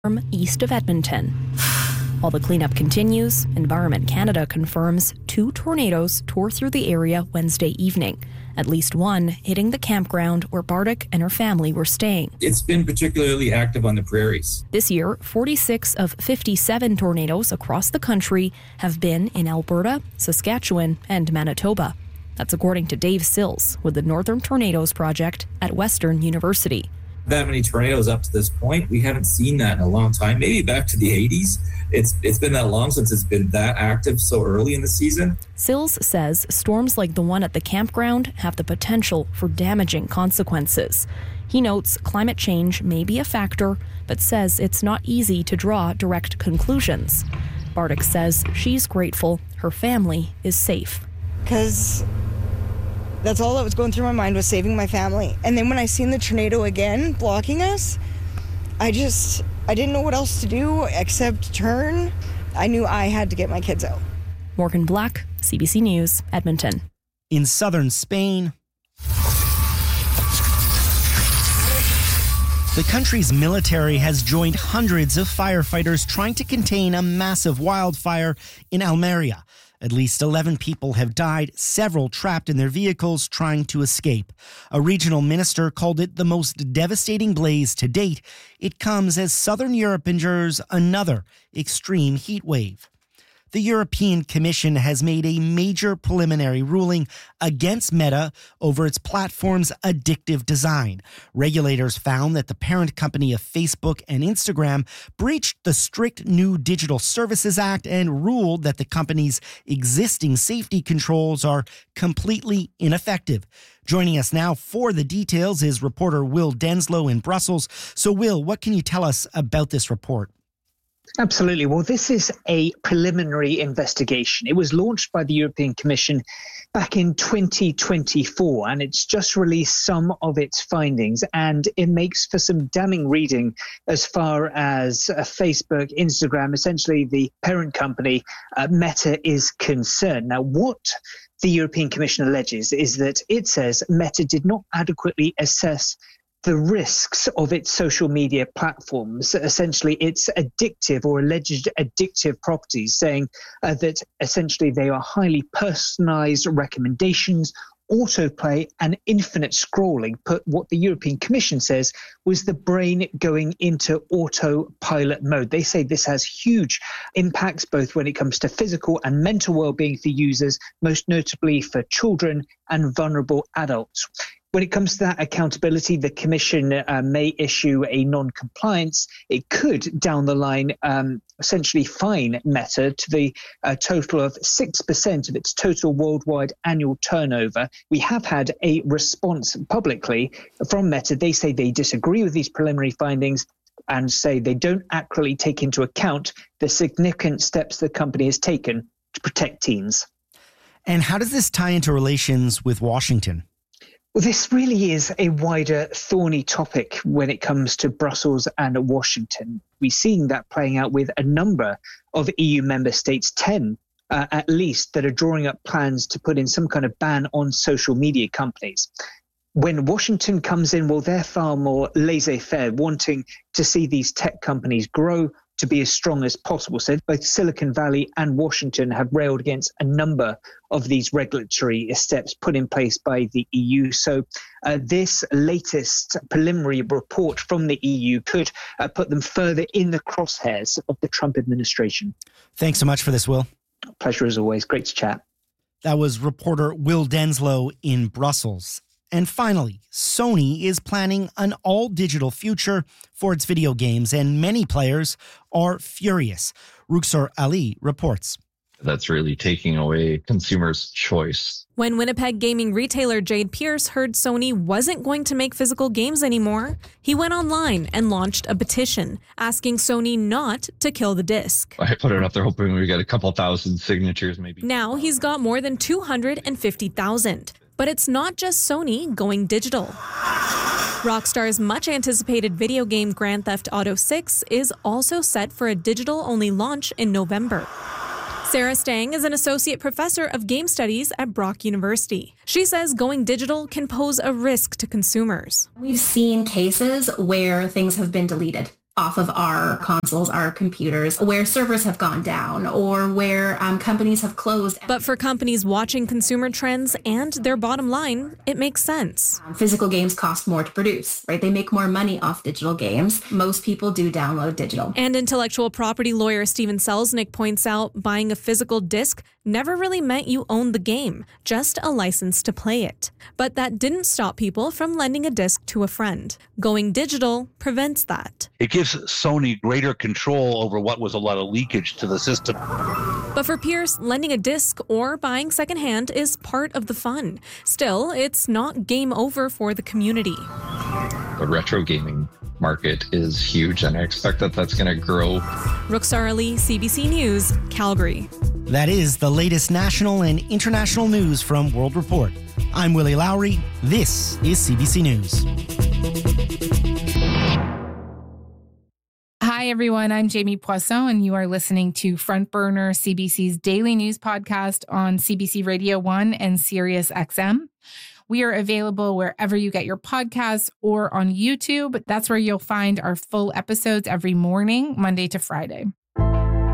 east of Edmonton. While the cleanup continues, Environment Canada confirms 2 tornadoes tore through the area Wednesday evening, at least one hitting the campground where Bartik and her family were staying. It's been particularly active on the prairies. This year, 46 of 57 tornadoes across the country have been in Alberta, Saskatchewan, and Manitoba. That's according to Dave Sills with the Northern Tornadoes Project at Western University. That many tornadoes up to this point, we haven't seen that in a long time, maybe back to the 80s. It's been that long since it's been that active so early in the season. Sills says storms like the one at the campground have the potential for damaging consequences. He notes climate change may be a factor, but says it's not easy to draw direct conclusions. Bartik says she's grateful her family is safe. Because that's all that was going through my mind, was saving my family. And then when I seen the tornado again blocking us, I didn't know what else to do except turn. I knew I had to get my kids out. Morgan Black, CBC News, Edmonton. In southern Spain, the country's military has joined hundreds of firefighters trying to contain a massive wildfire in Almeria. At least 11 people have died, several trapped in their vehicles trying to escape. A regional minister called it the most devastating blaze to date. It comes as Southern Europe endures another extreme heat wave. The European Commission has made a major preliminary ruling against Meta over its platform's addictive design. Regulators found that the parent company of Facebook and Instagram breached the strict new Digital Services Act and ruled that the company's existing safety controls are completely ineffective. Joining us now for the details is reporter Will Denslow in Brussels. So, Will, what can you tell us about this report? Absolutely. Well, this is a preliminary investigation. It was launched by the European Commission back in 2024, and it's just released some of its findings, and it makes for some damning reading as far as Facebook, Instagram, essentially the parent company, Meta, is concerned. Now, what the European Commission alleges is that it says Meta did not adequately assess the risks of its social media platforms, essentially its addictive or alleged addictive properties, saying that essentially they are highly personalized recommendations, autoplay and infinite scrolling, put what the European Commission says was the brain going into autopilot mode. They say this has huge impacts both when it comes to physical and mental well-being for users, most notably for children and vulnerable adults. When it comes to that accountability, the Commission may issue a non-compliance. It could, down the line, essentially fine Meta to the total of 6% of its total worldwide annual turnover. We have had a response publicly from Meta. They say they disagree with these preliminary findings and say they don't accurately take into account the significant steps the company has taken to protect teens. And how does this tie into relations with Washington? Well, this really is a wider, thorny topic when it comes to Brussels and Washington. We're seeing that playing out with a number of EU member states, 10 at least, that are drawing up plans to put in some kind of ban on social media companies. When Washington comes in, well, they're far more laissez-faire, wanting to see these tech companies grow to be as strong as possible. So both Silicon Valley and Washington have railed against a number of these regulatory steps put in place by the EU. So this latest preliminary report from the EU could put them further in the crosshairs of the Trump administration. Thanks so much for this, Will. Pleasure as always. Great to chat. That was reporter Will Denslow in Brussels. And finally, Sony is planning an all-digital future for its video games, and many players are furious. Ruxor Ali reports. That's really taking away consumers' choice. When Winnipeg gaming retailer Jade Pierce heard Sony wasn't going to make physical games anymore, he went online and launched a petition asking Sony not to kill the disc. I put it up there hoping we get a couple thousand signatures maybe. Now he's got more than 250,000. But it's not just Sony going digital. Rockstar's much-anticipated video game Grand Theft Auto 6 is also set for a digital-only launch in November. Sarah Stang is an associate professor of game studies at Brock University. She says going digital can pose a risk to consumers. We've seen cases where things have been deleted off of our consoles, our computers, where servers have gone down or where companies have closed. But for companies watching consumer trends and their bottom line, it makes sense. Physical games cost more to produce, right? They make more money off digital games. Most people do download digital. And intellectual property lawyer Steven Selznick points out buying a physical disc never really meant you owned the game, just a license to play it. But that didn't stop people from lending a disc to a friend. Going digital prevents that. It gives Sony greater control over what was a lot of leakage to the system. But for Pierce, lending a disc or buying secondhand is part of the fun. Still, it's not game over for the community. The retro gaming market is huge, and I expect that that's going to grow. Ruxar Ali, CBC News, Calgary. That is the latest national and international news from World Report. I'm Willie Lowry. This is CBC News. Hi, everyone. I'm Jamie Poisson, and you are listening to Front Burner, CBC's daily news podcast on CBC Radio 1 and Sirius XM. We are available wherever you get your podcasts or on YouTube. That's where you'll find our full episodes every morning, Monday to Friday.